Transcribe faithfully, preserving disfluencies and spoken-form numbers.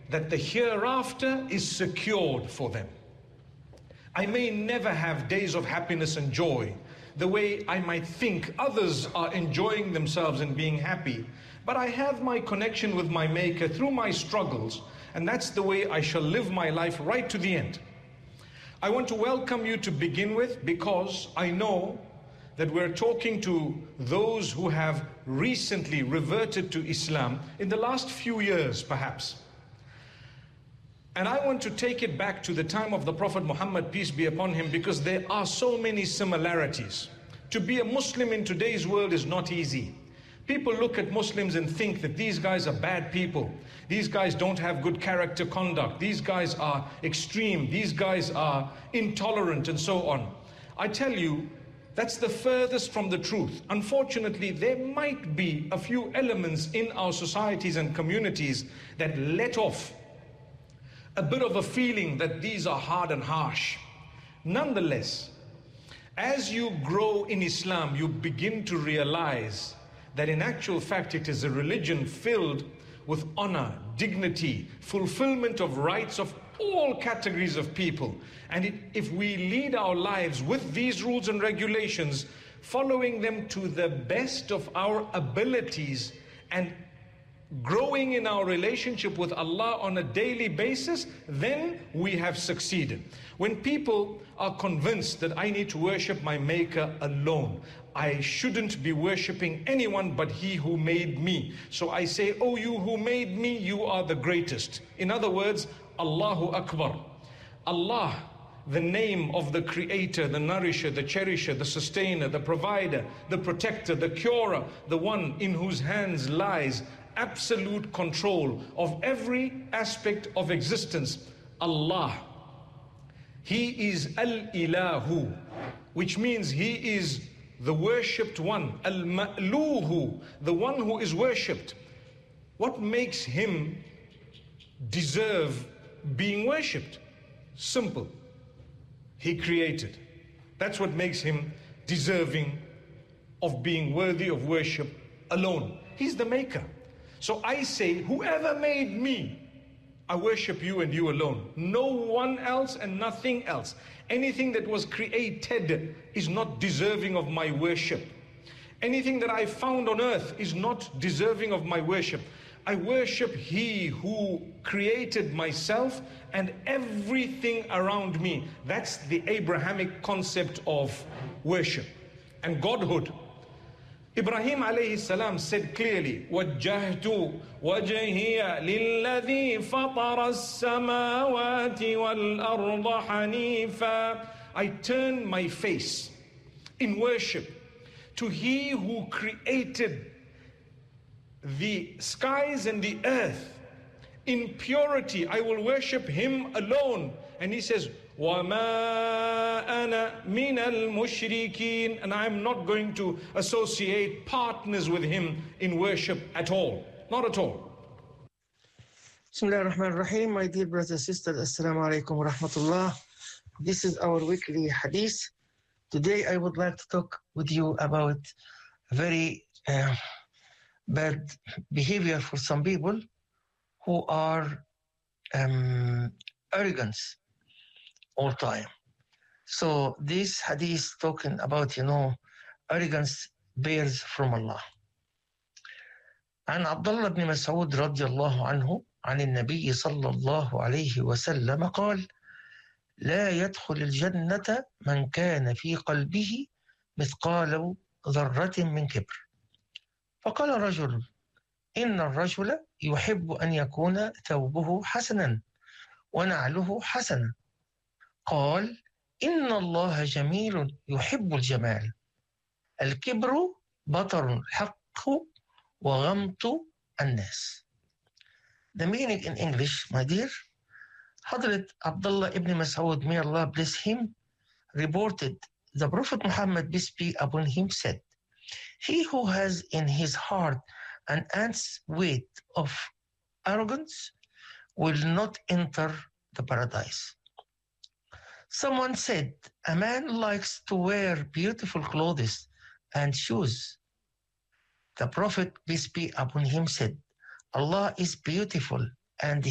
that the hereafter is secured for them. I may never have days of happiness and joy the way I might think others are enjoying themselves and being happy, but I have my connection with my Maker through my struggles, and that's the way I shall live my life right to the end. I want to welcome you to begin with, because I know that we're talking to those who have recently reverted to Islam in the last few years perhaps. And I want to take it back to the time of the Prophet Muhammad, peace be upon him, because there are so many similarities. To be a Muslim in today's world is not easy. People look at Muslims and think that these guys are bad people. These guys don't have good character conduct. These guys are extreme. These guys are intolerant and so on. I tell you, that's the furthest from the truth. Unfortunately, there might be a few elements in our societies and communities that let off a bit of a feeling that these are hard and harsh. Nonetheless, as you grow in Islam, you begin to realize that in actual fact it is a religion filled with honor, dignity, fulfillment of rights of all categories of people. And it, if we lead our lives with these rules and regulations, following them to the best of our abilities and growing in our relationship with Allah on a daily basis, then we have succeeded. When people are convinced that I need to worship my Maker alone, I shouldn't be worshipping anyone but He who made me. So I say, oh, you who made me, you are the greatest. In other words, Allahu Akbar. Allah, the name of the creator, the nourisher, the cherisher, the sustainer, the provider, the protector, the curer, the one in whose hands lies absolute control of every aspect of existence. Allah. He is Al-Ilahu, which means He is the worshipped one. Al-Ma'luhu, the one who is worshipped. What makes Him deserve being worshipped? Simple. He created. That's what makes Him deserving of being worthy of worship alone. He's the maker. So I say, whoever made me, I worship you and you alone. No one else and nothing else. Anything that was created is not deserving of my worship. Anything that I found on earth is not deserving of my worship. I worship He who created myself and everything around me. That's the Abrahamic concept of worship and godhood. Ibrahim alayhi salam said clearly, وَجَّهْتُ وَجْهِيَ لِلَّذِي فَطَرَ السَّمَاوَاتِ وَالْأَرْضَ حَنِيفًا. I turn my face in worship to He who created the skies and the earth. In purity, I will worship Him alone. And He says, وَمَا أَنَا مِنَ الْمُشْرِكِينَ. And I'm not going to associate partners with Him in worship at all. Not at all. Bismillah ar-Rahman ar-Rahim. My dear brothers and sisters, Assalamu alaikum wa rahmatullah. This is our weekly hadith. Today I would like to talk with you about very uh, bad behavior for some people who are um, arrogant all time. So this hadith talking about, you know, arrogance bears from Allah. عن عبد الله بن مسعود رضي الله عنه عن النبي صلى الله عليه وسلم قال: لا يدخل الجنة من كان في قلبه مثقال ذرة من كبر. فقال رجل: إن الرجل يحب أن يكون ثوبه حسنا ونعله حسنا. قال: إن الله جميل يحب الجمال. الكبر بطر الحق وغمط الناس. The meaning in English, my dear, Hadrat Abdullah ibn Mas'ud, may Allah bless him, reported the Prophet Muhammad, peace be upon him, said, he who has in his heart an ant's weight of arrogance will not enter the paradise. Someone said, a man likes to wear beautiful clothes and shoes. The Prophet, peace be upon him, said, Allah is beautiful and